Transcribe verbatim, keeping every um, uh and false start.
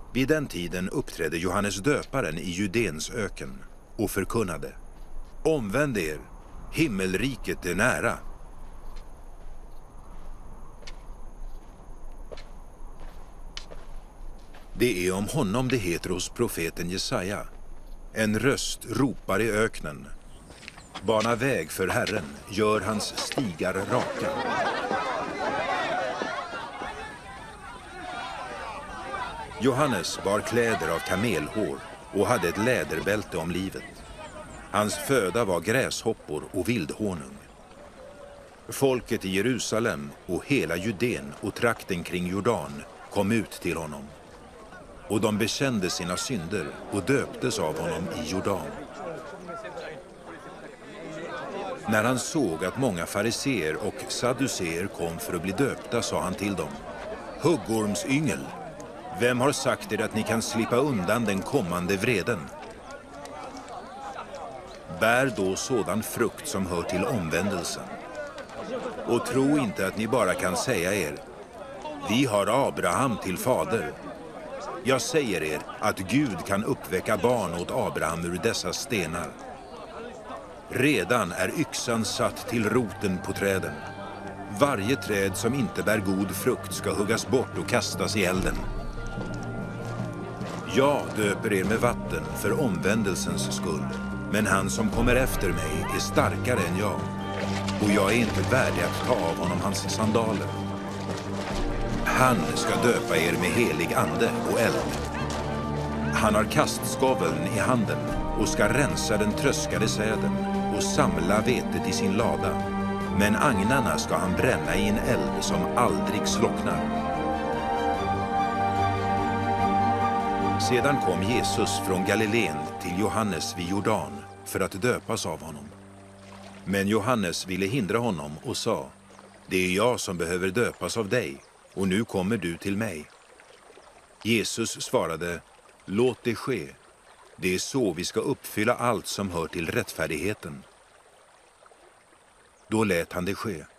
Vid den tiden uppträdde Johannes döparen i Judens öken och förkunnade: Omvänd er, himmelriket är nära. Det är om honom det heter hos profeten Jesaja: En röst ropar i öknen: Bana väg för Herren, gör hans stigar raka. Johannes bar kläder av kamelhår och hade ett läderbälte om livet. Hans föda var gräshoppor och vildhonung. Folket i Jerusalem och hela Judén och trakten kring Jordan kom ut till honom. Och de bekände sina synder och döptes av honom i Jordan. När han såg att många fariseer och sadduceer kom för att bli döpta sa han till dem: Huggormsyngel, vem har sagt er att ni kan slippa undan den kommande vreden? Bär då sådan frukt som hör till omvändelsen. Och tro inte att ni bara kan säga er: Vi har Abraham till fader. Jag säger er att Gud kan uppväcka barn åt Abraham ur dessa stenar. Redan är yxan satt till roten på träden. Varje träd som inte bär god frukt ska huggas bort och kastas i elden. Jag döper er med vatten för omvändelsens skull, men han som kommer efter mig är starkare än jag, och jag är inte värdig att ta av honom hans sandaler. Han ska döpa er med helig ande och eld. Han har kastskaveln i handen och ska rensa den tröskade säden och samla vetet i sin lada. Men agnarna ska han bränna i en eld som aldrig slocknar. Sedan kom Jesus från Galileen till Johannes vid Jordan för att döpas av honom. Men Johannes ville hindra honom och sa: Det är jag som behöver döpas av dig, och nu kommer du till mig. Jesus svarade: Låt det ske. Det är så vi ska uppfylla allt som hör till rättfärdigheten. Då lät han det ske.